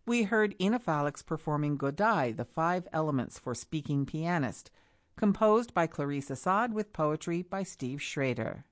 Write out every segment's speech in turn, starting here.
We heard Ina Falix performing Godai, the 5 Elements for Speaking Pianist, composed by Clarice Assad with poetry by Steve Schrader.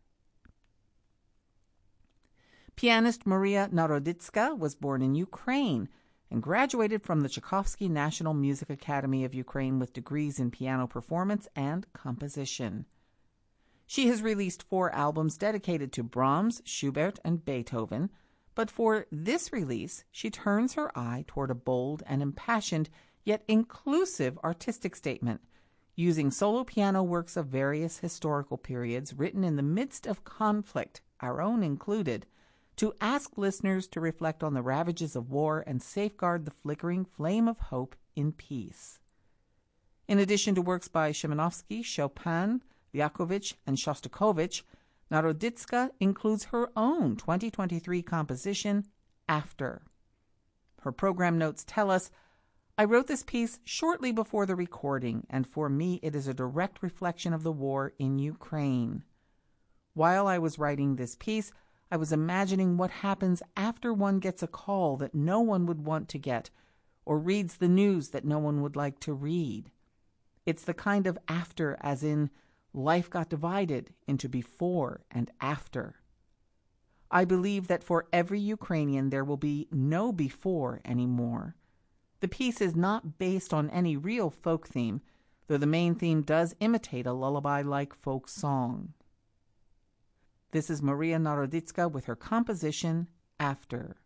Pianist Maria Naroditska was born in Ukraine and graduated from the Tchaikovsky National Music Academy of Ukraine with degrees in piano performance and composition. She has released 4 albums dedicated to Brahms, Schubert, and Beethoven, but for this release, she turns her eye toward a bold and impassioned, yet inclusive artistic statement, using solo piano works of various historical periods written in the midst of conflict, our own included, to ask listeners to reflect on the ravages of war and safeguard the flickering flame of hope in peace. In addition to works by Szymanowski, Chopin, Liakovich, and Shostakovich, Naroditska includes her own 2023 composition, After. Her program notes tell us, I wrote this piece shortly before the recording, and for me it is a direct reflection of the war in Ukraine. While I was writing this piece, I was imagining what happens after one gets a call that no one would want to get, or reads the news that no one would like to read. It's the kind of after, as in, life got divided into before and after. I believe that for every Ukrainian there will be no before anymore. The piece is not based on any real folk theme, though the main theme does imitate a lullaby-like folk song. This is Maria Naroditska with her composition, After.